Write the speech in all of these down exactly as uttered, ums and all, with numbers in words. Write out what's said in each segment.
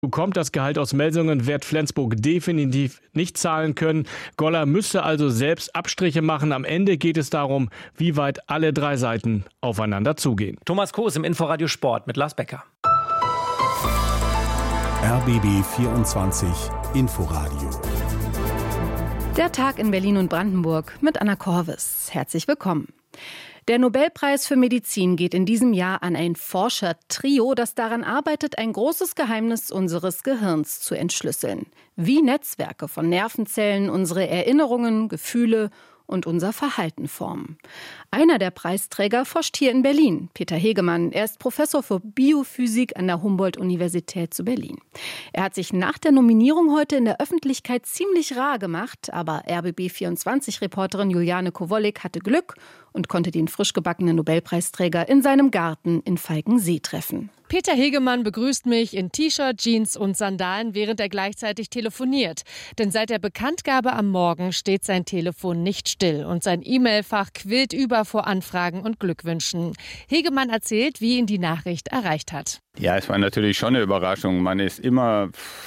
Kommt das Gehalt aus Melsungen, wird Flensburg definitiv nicht zahlen können. Goller müsste also selbst Abstriche machen. Am Ende geht es darum, wie weit alle drei Seiten aufeinander zugehen. Thomas Koos im Inforadio Sport mit Lars Becker. R B B vierundzwanzig Inforadio. Der Tag in Berlin und Brandenburg mit Anna Korvis. Herzlich willkommen. Der Nobelpreis für Medizin geht in diesem Jahr an ein Forschertrio, das daran arbeitet, ein großes Geheimnis unseres Gehirns zu entschlüsseln. Wie Netzwerke von Nervenzellen unsere Erinnerungen, Gefühle und unser Verhalten formen. Einer der Preisträger forscht hier in Berlin, Peter Hegemann. Er ist Professor für Biophysik an der Humboldt-Universität zu Berlin. Er hat sich nach der Nominierung heute in der Öffentlichkeit ziemlich rar gemacht, aber R B B vierundzwanzig-Reporterin Juliane Kowollik hatte Glück und konnte den frisch gebackenen Nobelpreisträger in seinem Garten in Falkensee treffen. Peter Hegemann begrüßt mich in T-Shirt, Jeans und Sandalen, während er gleichzeitig telefoniert. Denn seit der Bekanntgabe am Morgen steht sein Telefon nicht still und sein E-Mail-Fach quillt über vor Anfragen und Glückwünschen. Hegemann erzählt, wie ihn die Nachricht erreicht hat. Ja, es war natürlich schon eine Überraschung. Man ist immer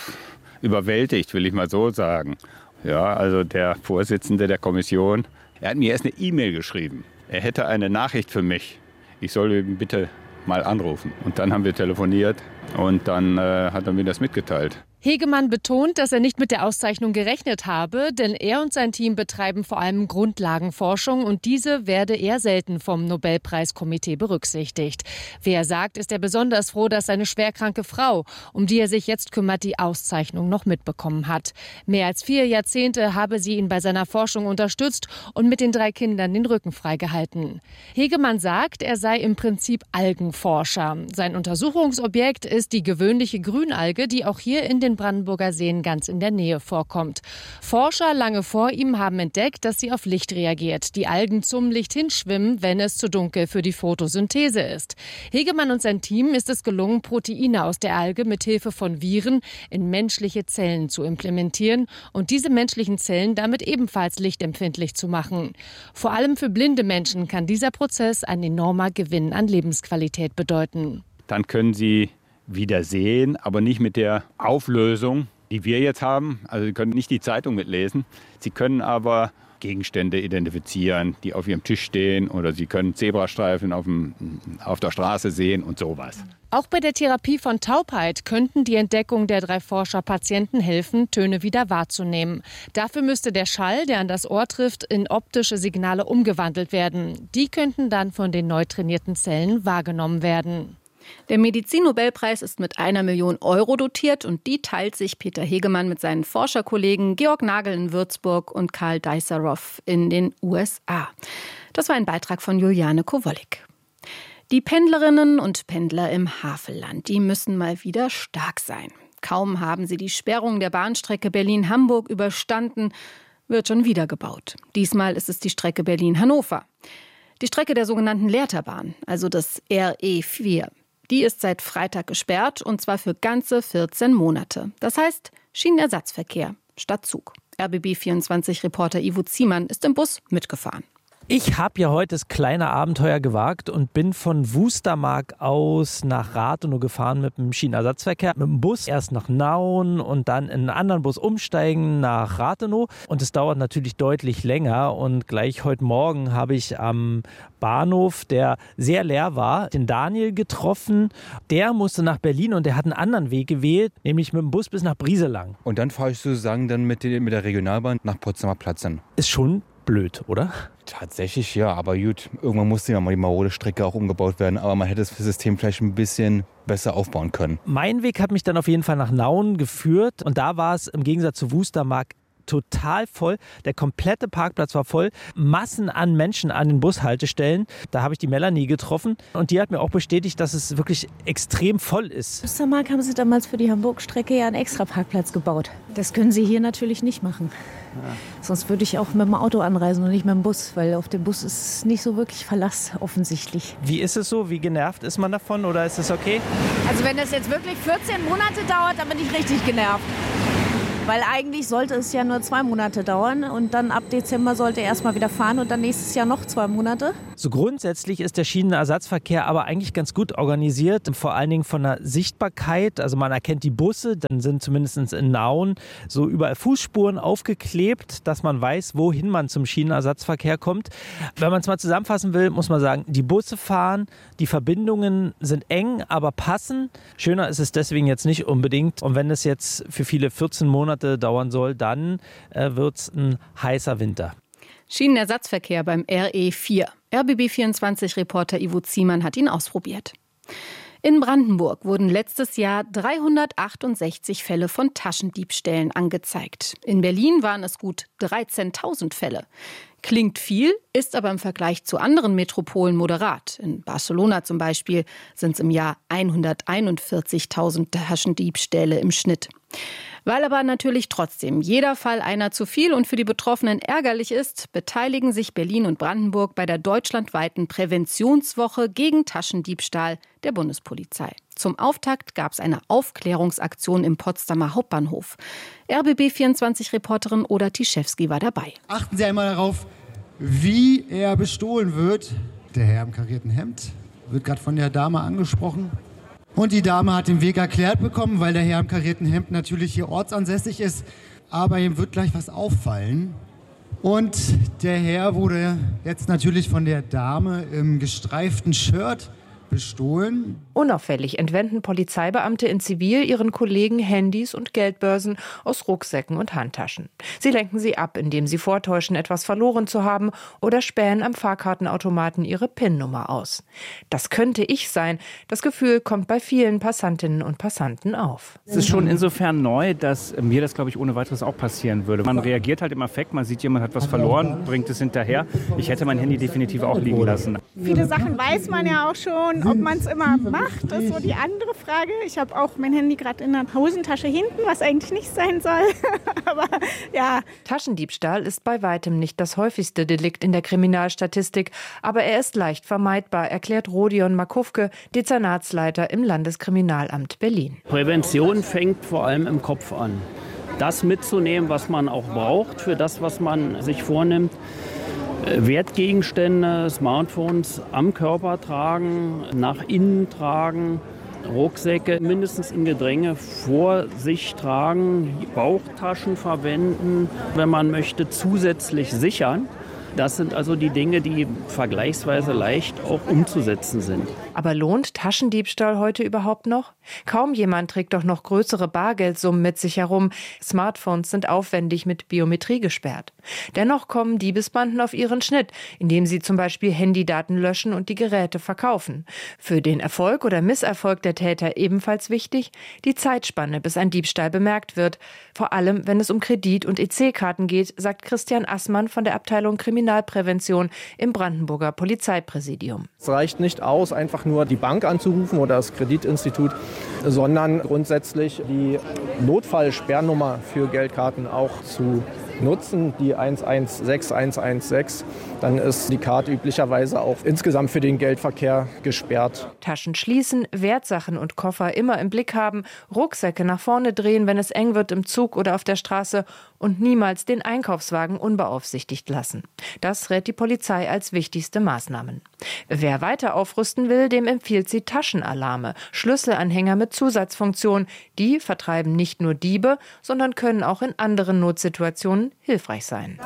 überwältigt, will ich mal so sagen. Ja, also der Vorsitzende der Kommission, er hat mir erst eine E-Mail geschrieben. Er hätte eine Nachricht für mich. Ich soll ihn bitte mal anrufen. Und dann haben wir telefoniert und dann äh, hat er mir das mitgeteilt. Hegemann betont, dass er nicht mit der Auszeichnung gerechnet habe, denn er und sein Team betreiben vor allem Grundlagenforschung und diese werde eher selten vom Nobelpreiskomitee berücksichtigt. Wie er sagt, ist er besonders froh, dass seine schwerkranke Frau, um die er sich jetzt kümmert, die Auszeichnung noch mitbekommen hat. Mehr als vier Jahrzehnte habe sie ihn bei seiner Forschung unterstützt und mit den drei Kindern den Rücken freigehalten. Hegemann sagt, er sei im Prinzip Algenforscher. Sein Untersuchungsobjekt ist die gewöhnliche Grünalge, die auch hier in den Brandenburger Seen ganz in der Nähe vorkommt. Forscher lange vor ihm haben entdeckt, dass sie auf Licht reagiert. Die Algen zum Licht hinschwimmen, wenn es zu dunkel für die Photosynthese ist. Hegemann und sein Team ist es gelungen, Proteine aus der Alge mit Hilfe von Viren in menschliche Zellen zu implementieren und diese menschlichen Zellen damit ebenfalls lichtempfindlich zu machen. Vor allem für blinde Menschen kann dieser Prozess ein enormer Gewinn an Lebensqualität bedeuten. Dann können sie wieder sehen, aber nicht mit der Auflösung, die wir jetzt haben. Also Sie können nicht die Zeitung mitlesen. Sie können aber Gegenstände identifizieren, die auf Ihrem Tisch stehen, oder Sie können Zebrastreifen auf, dem, auf der Straße sehen und sowas. Auch bei der Therapie von Taubheit könnten die Entdeckung der drei Forscher Patienten helfen, Töne wieder wahrzunehmen. Dafür müsste der Schall, der an das Ohr trifft, in optische Signale umgewandelt werden. Die könnten dann von den neu trainierten Zellen wahrgenommen werden. Der Medizin-Nobelpreis ist mit einer Million Euro dotiert und die teilt sich Peter Hegemann mit seinen Forscherkollegen Georg Nagel in Würzburg und Karl Deiserow in den U S A. Das war ein Beitrag von Juliane Kowollik. Die Pendlerinnen und Pendler im Havelland, die müssen mal wieder stark sein. Kaum haben sie die Sperrung der Bahnstrecke Berlin-Hamburg überstanden, wird schon wieder gebaut. Diesmal ist es die Strecke Berlin-Hannover. Die Strecke der sogenannten Lehrterbahn, also das R E vier. Die ist seit Freitag gesperrt und zwar für ganze vierzehn Monate. Das heißt Schienenersatzverkehr statt Zug. R B B vierundzwanzig-Reporter Ivo Ziemann ist im Bus mitgefahren. Ich habe ja heute das kleine Abenteuer gewagt und bin von Wustermark aus nach Rathenow gefahren mit dem Schienenersatzverkehr. Mit dem Bus erst nach Nauen und dann in einen anderen Bus umsteigen nach Rathenow. Und es dauert natürlich deutlich länger. Und gleich heute Morgen habe ich am Bahnhof, der sehr leer war, den Daniel getroffen. Der musste nach Berlin und der hat einen anderen Weg gewählt, nämlich mit dem Bus bis nach Brieselang. Und dann fahre ich sozusagen dann mit der Regionalbahn nach Potsdamer Platz hin. Ist schon blöd, oder? Tatsächlich ja, aber gut, irgendwann musste ja mal die marode Strecke auch umgebaut werden, aber man hätte das System vielleicht ein bisschen besser aufbauen können. Mein Weg hat mich dann auf jeden Fall nach Nauen geführt und da war es im Gegensatz zu Wustermark total voll. Der komplette Parkplatz war voll. Massen an Menschen an den Bushaltestellen. Da habe ich die Melanie getroffen und die hat mir auch bestätigt, dass es wirklich extrem voll ist. Wustermark haben sie damals für die Hamburg-Strecke ja einen extra Parkplatz gebaut. Das können sie hier natürlich nicht machen. Ja. Sonst würde ich auch mit dem Auto anreisen und nicht mit dem Bus, weil auf dem Bus ist nicht so wirklich Verlass offensichtlich. Wie ist es so? Wie genervt ist man davon oder ist es okay? Also wenn das jetzt wirklich vierzehn Monate dauert, dann bin ich richtig genervt. Weil eigentlich sollte es ja nur zwei Monate dauern und dann ab Dezember sollte er erstmal wieder fahren und dann nächstes Jahr noch zwei Monate. So grundsätzlich ist der Schienenersatzverkehr aber eigentlich ganz gut organisiert, vor allen Dingen von der Sichtbarkeit. Also man erkennt die Busse, dann sind zumindest in Nauen so überall Fußspuren aufgeklebt, dass man weiß, wohin man zum Schienenersatzverkehr kommt. Wenn man es mal zusammenfassen will, muss man sagen, die Busse fahren, die Verbindungen sind eng, aber passen. Schöner ist es deswegen jetzt nicht unbedingt. Und wenn es jetzt für viele vierzehn Monate dauern soll, dann äh, wird es ein heißer Winter. Schienenersatzverkehr beim R E vier. R B B vierundzwanzig-Reporter Ivo Ziemann hat ihn ausprobiert. In Brandenburg wurden letztes Jahr dreihundertachtundsechzig Fälle von Taschendiebstählen angezeigt. In Berlin waren es gut dreizehntausend Fälle. Klingt viel, ist aber im Vergleich zu anderen Metropolen moderat. In Barcelona zum Beispiel sind es im Jahr hunderteinundvierzigtausend Taschendiebstähle im Schnitt. Weil aber natürlich trotzdem jeder Fall einer zu viel und für die Betroffenen ärgerlich ist, beteiligen sich Berlin und Brandenburg bei der deutschlandweiten Präventionswoche gegen Taschendiebstahl der Bundespolizei. Zum Auftakt gab es eine Aufklärungsaktion im Potsdamer Hauptbahnhof. R B B vierundzwanzig-Reporterin Oda Tischewski war dabei. Achten Sie einmal darauf, wie er bestohlen wird. Der Herr im karierten Hemd wird gerade von der Dame angesprochen. Und die Dame hat den Weg erklärt bekommen, weil der Herr im karierten Hemd natürlich hier ortsansässig ist. Aber ihm wird gleich was auffallen. Und der Herr wurde jetzt natürlich von der Dame im gestreiften Shirt bestohlen. Unauffällig entwenden Polizeibeamte in Zivil ihren Kollegen Handys und Geldbörsen aus Rucksäcken und Handtaschen. Sie lenken sie ab, indem sie vortäuschen, etwas verloren zu haben oder spähen am Fahrkartenautomaten ihre P I N-Nummer aus. Das könnte ich sein. Das Gefühl kommt bei vielen Passantinnen und Passanten auf. Es ist schon insofern neu, dass mir das, glaube ich, ohne weiteres auch passieren würde. Man reagiert halt im Affekt, man sieht, jemand hat was verloren, bringt es hinterher. Ich hätte mein Handy definitiv auch liegen lassen. Viele Sachen weiß man ja auch schon. Ob man es immer macht, ist so die andere Frage. Ich habe auch mein Handy gerade in der Hosentasche hinten, was eigentlich nicht sein soll. Aber ja. Taschendiebstahl ist bei weitem nicht das häufigste Delikt in der Kriminalstatistik, aber er ist leicht vermeidbar, erklärt Rodion Makufke, Dezernatsleiter im Landeskriminalamt Berlin. Prävention fängt vor allem im Kopf an. Das mitzunehmen, was man auch braucht für das, was man sich vornimmt. Wertgegenstände, Smartphones am Körper tragen, nach innen tragen, Rucksäcke mindestens in Gedränge vor sich tragen, Bauchtaschen verwenden, wenn man möchte, zusätzlich sichern. Das sind also die Dinge, die vergleichsweise leicht auch umzusetzen sind. Aber lohnt Taschendiebstahl heute überhaupt noch? Kaum jemand trägt doch noch größere Bargeldsummen mit sich herum. Smartphones sind aufwendig mit Biometrie gesperrt. Dennoch kommen Diebesbanden auf ihren Schnitt, indem sie zum Beispiel Handydaten löschen und die Geräte verkaufen. Für den Erfolg oder Misserfolg der Täter ebenfalls wichtig, die Zeitspanne, bis ein Diebstahl bemerkt wird. Vor allem, wenn es um Kredit- und E C-Karten geht, sagt Christian Assmann von der Abteilung Kriminalprävention im Brandenburger Polizeipräsidium. Es reicht nicht aus, einfach nur die Bank anzurufen oder das Kreditinstitut, sondern grundsätzlich die Notfallsperrnummer für Geldkarten auch zu nutzen, die eins eins sechs eins eins sechs. Dann ist die Karte üblicherweise auch insgesamt für den Geldverkehr gesperrt. Taschen schließen, Wertsachen und Koffer immer im Blick haben, Rucksäcke nach vorne drehen, wenn es eng wird im Zug oder auf der Straße und niemals den Einkaufswagen unbeaufsichtigt lassen. Das rät die Polizei als wichtigste Maßnahmen. Wer weiter aufrüsten will, dem empfiehlt sie Taschenalarme, Schlüsselanhänger mit Zusatzfunktion. Die vertreiben nicht nur Diebe, sondern können auch in anderen Notsituationen hilfreich sein.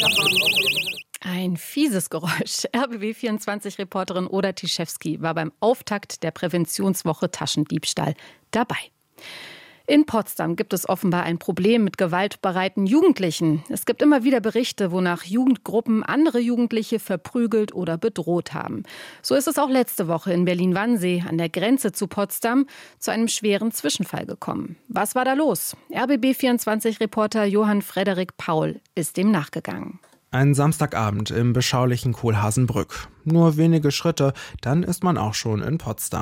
Ein fieses Geräusch. R B B vierundzwanzig-Reporterin Oda Tischewski war beim Auftakt der Präventionswoche Taschendiebstahl dabei. In Potsdam gibt es offenbar ein Problem mit gewaltbereiten Jugendlichen. Es gibt immer wieder Berichte, wonach Jugendgruppen andere Jugendliche verprügelt oder bedroht haben. So ist es auch letzte Woche in Berlin-Wannsee an der Grenze zu Potsdam zu einem schweren Zwischenfall gekommen. Was war da los? R B B vierundzwanzig-Reporter Johann Frederik Paul ist dem nachgegangen. Ein Samstagabend im beschaulichen Kohlhaasenbrück. Nur wenige Schritte, dann ist man auch schon in Potsdam.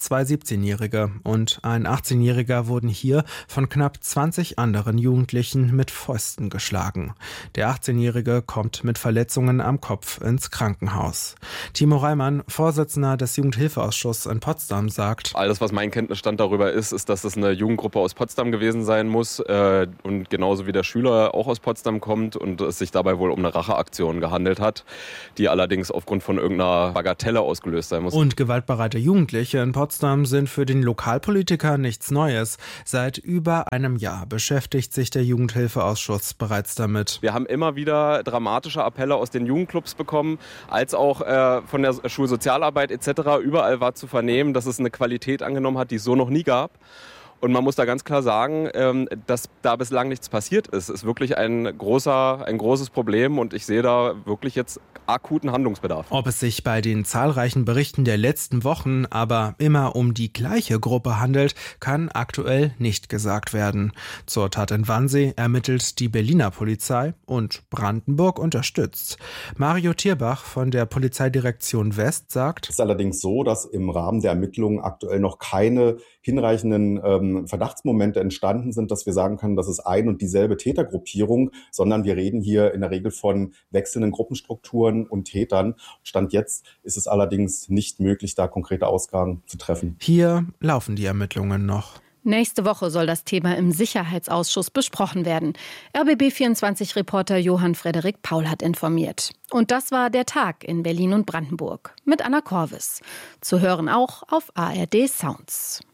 Zwei siebzehnjährige und ein achtzehnjähriger wurden hier von knapp zwanzig anderen Jugendlichen mit Fäusten geschlagen. Der achtzehnjährige kommt mit Verletzungen am Kopf ins Krankenhaus. Timo Reimann, Vorsitzender des Jugendhilfeausschusses in Potsdam, sagt: Alles, was mein Kenntnisstand darüber ist, ist, dass es eine Jugendgruppe aus Potsdam gewesen sein muss äh, und genauso wie der Schüler auch aus Potsdam kommt und es sich dabei wohl um eine Racheaktion gehandelt hat, die allerdings aufgrund von irgendeiner Bagatelle ausgelöst sein muss. Und gewaltbereite Jugendliche in Potsdam sind für den Lokalpolitiker nichts Neues. Seit über einem Jahr beschäftigt sich der Jugendhilfeausschuss bereits damit. Wir haben immer wieder dramatische Appelle aus den Jugendclubs bekommen, als auch äh, von der Schulsozialarbeit et cetera. Überall war zu vernehmen, dass es eine Qualität angenommen hat, die es so noch nie gab. Und man muss da ganz klar sagen, dass da bislang nichts passiert ist. Es ist wirklich ein großer, ein großes Problem und ich sehe da wirklich jetzt akuten Handlungsbedarf. Ob es sich bei den zahlreichen Berichten der letzten Wochen aber immer um die gleiche Gruppe handelt, kann aktuell nicht gesagt werden. Zur Tat in Wannsee ermittelt die Berliner Polizei und Brandenburg unterstützt. Mario Tierbach von der Polizeidirektion West sagt: Es ist allerdings so, dass im Rahmen der Ermittlungen aktuell noch keine hinreichenden ähm, Verdachtsmomente entstanden sind, dass wir sagen können, das ist ein und dieselbe Tätergruppierung, sondern wir reden hier in der Regel von wechselnden Gruppenstrukturen und Tätern. Stand jetzt ist es allerdings nicht möglich, da konkrete Aussagen zu treffen. Hier laufen die Ermittlungen noch. Nächste Woche soll das Thema im Sicherheitsausschuss besprochen werden. R B B vierundzwanzig-Reporter Johann Frederik Paul hat informiert. Und das war der Tag in Berlin und Brandenburg mit Anna Korvis. Zu hören auch auf A R D Sounds.